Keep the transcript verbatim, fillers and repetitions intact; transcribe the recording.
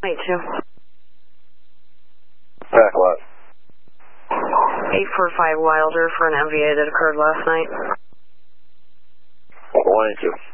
eight two. Back what? eight four five Wilder for an M V A that occurred last night. one eight two.